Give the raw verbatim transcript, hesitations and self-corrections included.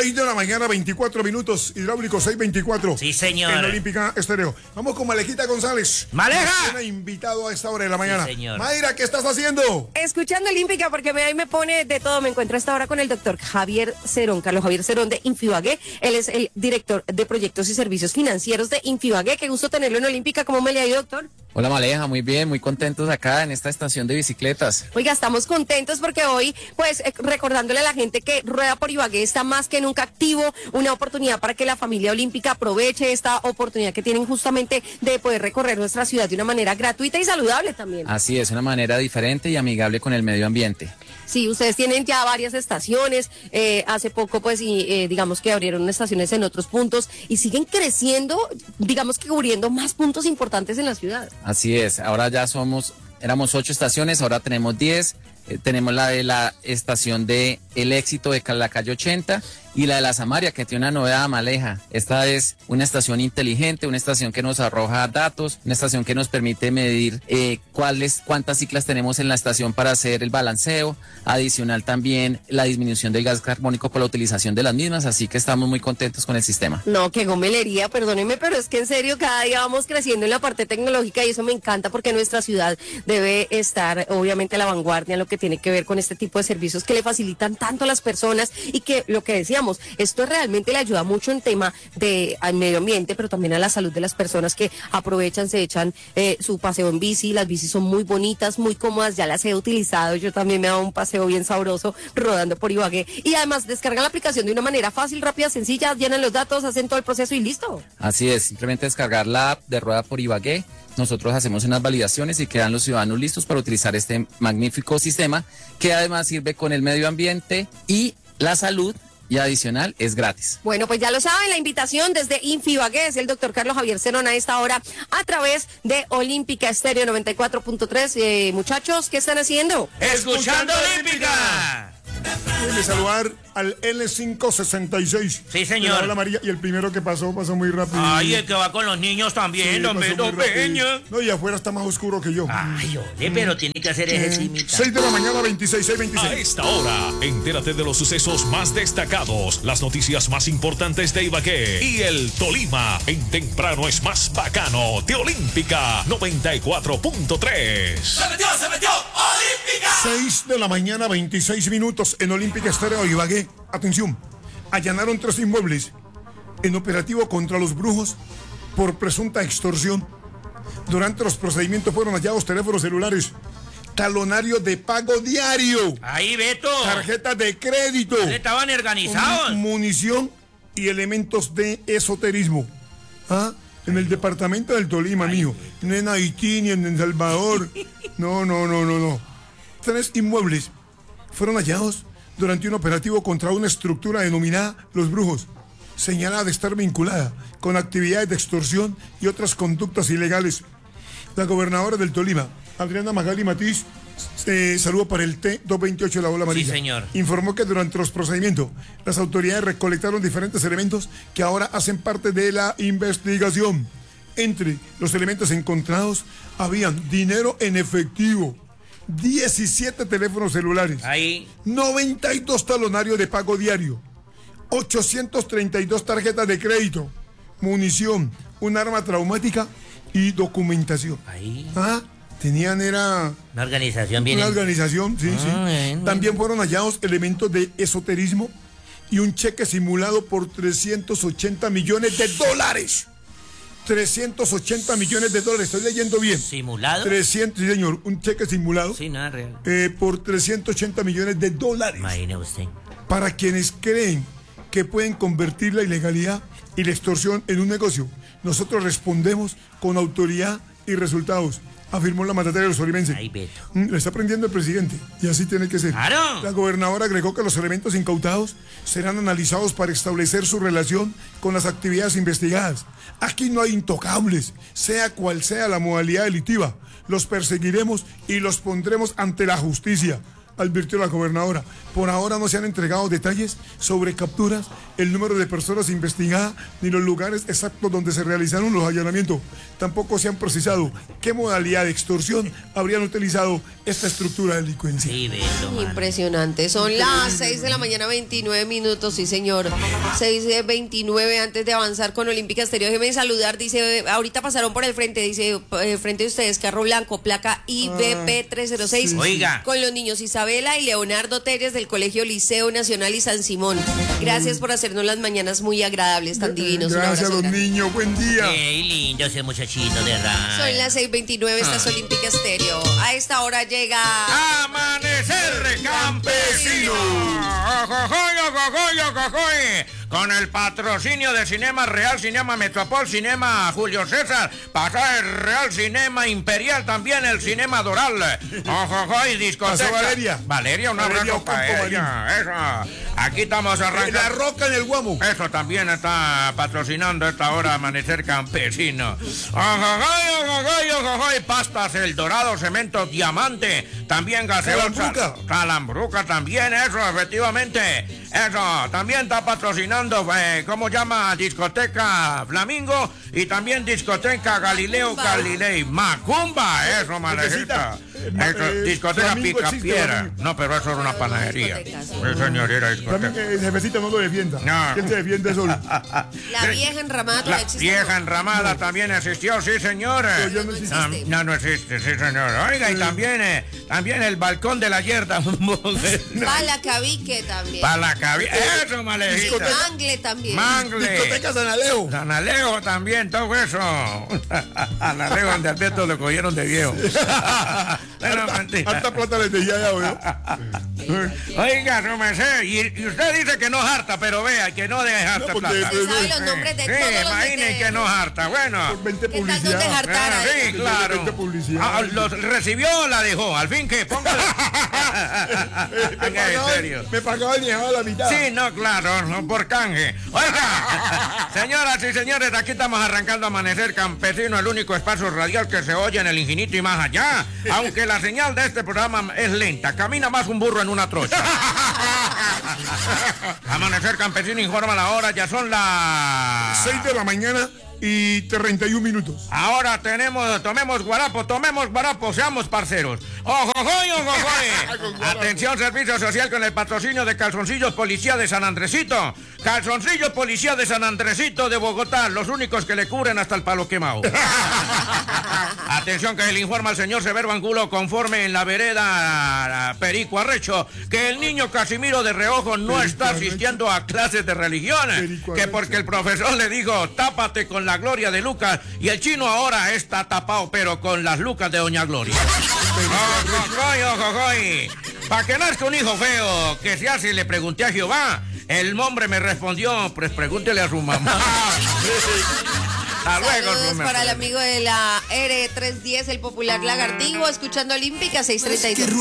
seis de la mañana, veinticuatro minutos, hidráulico seis veinticuatro. Sí, señor. En Olímpica Estéreo. Vamos con Malejita González. ¡Maleja! Una invitado a esta hora de la mañana. Sí, señor. Mayra, ¿qué estás haciendo? Escuchando Olímpica, porque me, ahí me pone de todo. Me encuentro a esta hora con el doctor Javier Cerón, Carlos Javier Cerón de Infibagué. Él es el director de proyectos y servicios financieros de Infibagué. Qué gusto tenerlo en Olímpica. ¿Cómo me le ha ido, doctor? Hola Maleja, muy bien, muy contentos acá en esta estación de bicicletas. Oiga, estamos contentos porque hoy, pues, eh, recordándole a la gente que Rueda por Ibagué está más que nunca activo, una oportunidad para que la familia olímpica aproveche esta oportunidad que tienen justamente de poder recorrer nuestra ciudad de una manera gratuita y saludable también. Así es, una manera diferente y amigable con el medio ambiente. Sí, ustedes tienen ya varias estaciones, eh, hace poco pues y, eh, digamos que abrieron estaciones en otros puntos y siguen creciendo, digamos que cubriendo más puntos importantes en la ciudad. Así es, ahora ya somos, éramos ocho estaciones, ahora tenemos diez, eh, tenemos la de la estación de El Éxito de la calle ochenta y la de la Samaria, que tiene una novedad, Maleja. Esta es una estación inteligente, una estación que nos arroja datos, una estación que nos permite medir eh, cuáles, cuántas ciclas tenemos en la estación para hacer el balanceo, adicional también la disminución del gas carbónico por la utilización de las mismas, así que estamos muy contentos con el sistema. No, qué gomelería, perdónenme, pero es que en serio cada día vamos creciendo en la parte tecnológica y eso me encanta porque nuestra ciudad debe estar obviamente a la vanguardia en lo que tiene que ver con este tipo de servicios que le facilitan tanto a las personas y que lo que decíamos, esto realmente le ayuda mucho en tema de al medio ambiente, pero también a la salud de las personas que aprovechan, se echan eh, su paseo en bici. Las bicis son muy bonitas, muy cómodas, ya las he utilizado, yo también me he dado un paseo bien sabroso rodando por Ibagué y además descargan la aplicación de una manera fácil, rápida, sencilla, llenan los datos, hacen todo el proceso y listo. Así es, simplemente descargar la app de Rueda por Ibagué. Nosotros hacemos unas validaciones y quedan los ciudadanos listos para utilizar este magnífico sistema que además sirve con el medio ambiente y la salud. Y adicional, es gratis. Bueno, pues ya lo saben, la invitación desde Infibagué es el doctor Carlos Javier Cerón a esta hora a través de Olímpica Estéreo noventa y cuatro punto tres. Eh, muchachos, ¿qué están haciendo? ¡Escuchando Olímpica! Déjeme saludar al L cinco sesenta y seis. Sí, señor. Hola María, y el primero que pasó, pasó muy rápido. Ay, el que va con los niños también, Sí, don pasó Beto muy rápido. Peña. No, y afuera está más oscuro que yo. Ay, ole, pero tiene que hacer ese cimita. seis de la mañana, veintiséis, seis veintiséis. A esta hora, entérate de los sucesos más destacados, las noticias más importantes de Ibagué y el Tolima en Temprano es más bacano de Olímpica noventa y cuatro punto tres. ¡Se metió, se metió! ¡Olímpica! seis de la mañana, veintiséis minutos en Olímpica Estéreo Ibagué. Atención, allanaron tres inmuebles en operativo contra los brujos por presunta extorsión. Durante los procedimientos fueron hallados teléfonos celulares, talonario de pago diario, Ahí, Beto. tarjetas de crédito, Estaban organizados. munición y elementos de esoterismo. ¿Ah? En el departamento del Tolima, mijo. No en Haití ni en El Salvador. No, no, no, no, no. Tres inmuebles fueron hallados durante un operativo contra una estructura denominada Los Brujos, señalada de estar vinculada con actividades de extorsión y otras conductas ilegales. La gobernadora del Tolima, Adriana Magali Matiz, eh, saludo para el T doscientos veintiocho de la Bola Amarilla. Sí, señor. Informó que durante los procedimientos las autoridades recolectaron diferentes elementos que ahora hacen parte de la investigación. Entre los elementos encontrados habían dinero en efectivo, diecisiete teléfonos celulares, Ahí. noventa y dos talonarios de pago diario, ochocientas treinta y dos tarjetas de crédito, munición, un arma traumática y documentación. Ahí. Ah, tenían era Una organización bien. una organización, sí, Ah, sí. bueno. También fueron hallados elementos de esoterismo y un cheque simulado por trescientos ochenta millones de dólares. trescientos ochenta millones de dólares, estoy leyendo bien. ¿Simulado? trescientos, sí, señor, un cheque simulado Sí, nada real. eh, por trescientos ochenta millones de dólares. Imagine usted. Para quienes creen que pueden convertir la ilegalidad y la extorsión en un negocio, nosotros respondemos con autoridad y resultados, afirmó la mandataria de los tolimenses. Ay, Beto. Mm, Le está aprendiendo el presidente y así tiene que ser. ¡Claro! La gobernadora agregó que los elementos incautados serán analizados para establecer su relación con las actividades investigadas. Aquí no hay intocables, sea cual sea la modalidad delictiva. Los perseguiremos y los pondremos ante la justicia, advirtió la gobernadora. Por ahora no se han entregado detalles sobre capturas, el número de personas investigadas ni los lugares exactos donde se realizaron los allanamientos. Tampoco se han precisado qué modalidad de extorsión habrían utilizado esta estructura de delincuencia. Sí, Beto, mano. Impresionante. Son las seis de la mañana, veintinueve minutos, sí señor. seis de veintinueve, antes de avanzar con Olímpica Estéreo. Déjeme saludar, dice, ahorita pasaron por el frente, dice, eh, frente de ustedes, carro blanco, placa I B P trescientos seis. Sí. Oiga. Con los niños Isabela y Leonardo Telles del Colegio Liceo Nacional y San Simón. Gracias por hacernos las mañanas muy agradables, tan divinos. Un Gracias a abrazo los grande. niños, buen día. Qué lindo ese muchachito de verdad. Son las seis veintinueve, esta es Olímpica Estéreo. A esta hora llega... Amanecer campesino. Ojojoy, ojojoy, ojojoy. Con el patrocinio de Cinema Real, Cinema Metropol, Cinema Julio César, pasa el Real Cinema Imperial, también el Cinema Doral. Ojojoy, discoteca. Pasó Valeria. Valeria, un Valeria abrazo para Ocampo ella. Eso. Aquí estamos La arrancando. Roca en el Guamo. Eso también está patrocinando esta hora Amanecer Campesino. Ojojoy, ojojoy, ojojoy, pastas El Dorado, cemento Diamante, también gaseosa. Calambruca. Calambruca también, eso, efectivamente. Eso, también está patrocinando, eh, ¿cómo llama? Discoteca Flamingo y también Discoteca Galileo Macumba. Galilei. Macumba, eso, manejita. Eh, Eso, eh, discoteca Flamingo existe, Picapiedra. Flamingo. No, pero eso era una panadería. discoteca, sí. Sí, señor, era discoteca. También el jefecito no lo defienda. No. ¿Quién se defiende solo? La vieja enramada La todavía existe. vieja enramada también existió, sí, señor. Pero ya no existe. Ah, no, no existe, sí, señor. Oiga, y también, eh, también el balcón de la yerda. Palacabique también. Para la cabina. Eso, malejita. Mangle también. Mangle. Discoteca San Alejo. San Alejo también, todo eso. San Alejo, donde Alberto lo cogieron de viejo. Bueno, mentira. Harta plata les decía ya, ¿no? Oiga, no me sé. Y, y usted dice que no harta, pero vea, que no deje harta No, porque- plata. Se sabe los nombres de Sí, todos los imaginen que no harta. Bueno. Por veinte ¿Qué tal publicidad. donde hartar Ah, ahí? sí, claro. veinte publicidad. Ah, ¿los recibió o la dejó? Al fin que póngale. Me Oiga, en pagaban- serio. Me pagaban y dejaba la mitad. Sí, no, claro, no por canje. Oiga, señoras y señores, aquí estamos arrancando Amanecer Campesino, el único espacio radial que se oye en el infinito y más allá. Aunque la señal de este programa es lenta, camina más un burro en una trocha. Amanecer Campesino informa la hora, ya son las... seis de la mañana y treinta y un minutos. Ahora tenemos, tomemos guarapo, tomemos guarapo, seamos parceros. ¡Ojojoy, ojojoy! Atención, servicio social con el patrocinio de Calzoncillos Policía de San Andresito. Calzoncillos Policía de San Andresito de Bogotá, los únicos que le cubren hasta el palo quemado. Atención que le informa al señor Severo Angulo, conforme en la vereda Perico Arrecho, que el niño Casimiro de Reojo no Perico está Arrecho. asistiendo a clases de religión, Perico que Arrecho. porque el profesor le dijo, tápate con la gloria de Lucas, y el chino ahora está tapado, pero con las lucas de Doña Gloria. Ojojoy, ojojoy. Para que nazca un hijo feo, que se hace, le pregunté a Jehová. El hombre me respondió, pues pregúntele a su mamá. Hasta luego, Saludos su para el merced. amigo de la R trescientos diez, el popular lagartijo, escuchando Olímpica seiscientos treinta y dos.